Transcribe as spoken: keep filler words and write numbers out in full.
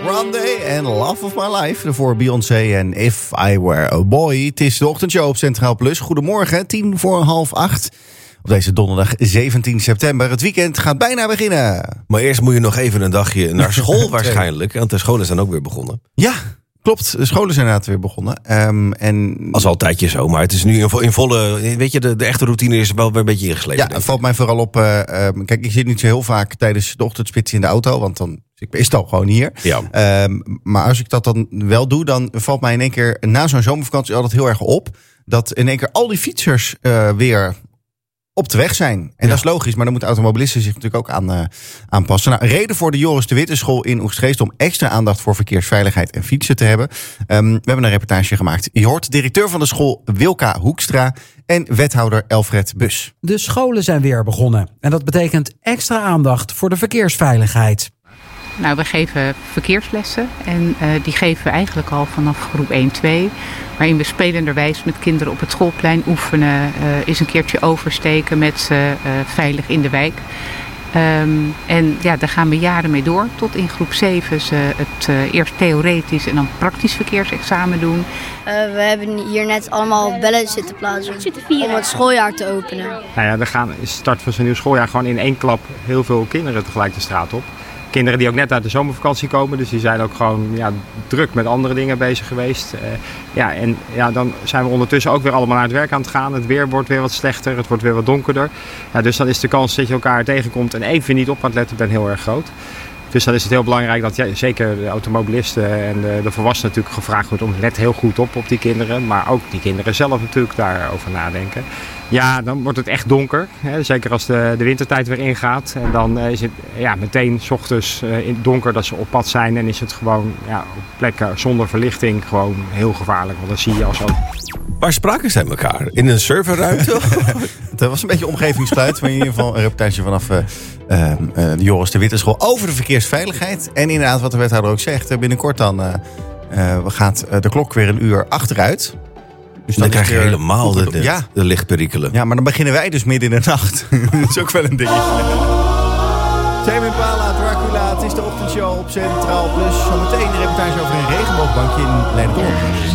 Grande en Love of My Life. Daarvoor Beyoncé en If I Were a Boy. Het is de ochtendshow op Centraal Plus. Goedemorgen, tien voor half acht. Op deze donderdag zeventien september. Het weekend gaat bijna beginnen. Maar eerst moet je nog even een dagje naar school waarschijnlijk. Want de scholen zijn ook weer begonnen. Ja, klopt. De scholen zijn inderdaad weer begonnen. Um, en... Als altijdje zo, maar het is nu in volle... Weet je, de, de echte routine is wel weer een beetje ingeslepen. Ja, het valt mij vooral op... Uh, um, kijk, ik zit niet zo heel vaak tijdens de ochtendspits in de auto. Want dan ik meestal gewoon hier. Ja. Um, maar als ik dat dan wel doe, dan valt mij in één keer... na zo'n zomervakantie altijd heel erg op... dat in één keer al die fietsers uh, weer... op de weg zijn. En ja. Dat is logisch, maar dan moeten automobilisten zich natuurlijk ook aan, uh, aanpassen. Nou, reden voor de Joris de Witte School in Oegstgeest om extra aandacht voor verkeersveiligheid en fietsen te hebben. Um, we hebben een reportage gemaakt. Je hoort directeur van de school Wilka Hoekstra en wethouder Elfred Bus. De scholen zijn weer begonnen. En dat betekent extra aandacht voor de verkeersveiligheid. Nou, we geven verkeerslessen en uh, die geven we eigenlijk al vanaf groep één twee. Waarin we spelenderwijs met kinderen op het schoolplein oefenen. Uh, eens een keertje oversteken met ze uh, veilig in de wijk. Um, en ja, daar gaan we jaren mee door. Tot in groep zeven ze het uh, eerst theoretisch en dan praktisch verkeersexamen doen. Uh, we hebben hier net allemaal bellen zitten plaatsen om het schooljaar te openen. Nou ja, er gaan is start van zo'n nieuw schooljaar gewoon in één klap heel veel kinderen tegelijk de straat op. Kinderen die ook net uit de zomervakantie komen. Dus die zijn ook gewoon ja, druk met andere dingen bezig geweest. Uh, ja, en ja, dan zijn we ondertussen ook weer allemaal naar het werk aan het gaan. Het weer wordt weer wat slechter. Het wordt weer wat donkerder. Ja, dus dan is de kans dat je elkaar tegenkomt en even niet op aan het letten bent heel erg groot. Dus dan is het heel belangrijk dat ja, zeker de automobilisten en de, de volwassenen natuurlijk gevraagd wordt om let heel goed op op die kinderen. Maar ook die kinderen zelf natuurlijk daarover nadenken. Ja, dan wordt het echt donker. Hè, zeker als de, de wintertijd weer ingaat. En dan uh, is het ja, meteen 's ochtends uh, in het donker dat ze op pad zijn. En is het gewoon ja, op plekken zonder verlichting gewoon heel gevaarlijk. Want dan zie je als ook... Waar spraken zij elkaar? In een serverruimte? Het was een beetje omgevingsgeluid. Maar in ieder geval een reportage vanaf uh, uh, de Joris de Witte School over de verkeersveiligheid. En inderdaad wat de wethouder ook zegt. Binnenkort dan uh, uh, gaat de klok weer een uur achteruit. Dus dan, dan krijg je weer helemaal de, de, ja. de lichtperikelen. Ja, maar dan beginnen wij dus midden in de nacht. Dat is ook wel een dingetje. Tame Impala, Dracula, het is de ochtendshow op Centraal Plus. Zometeen een reportage over een regenboogbankje in Leiden.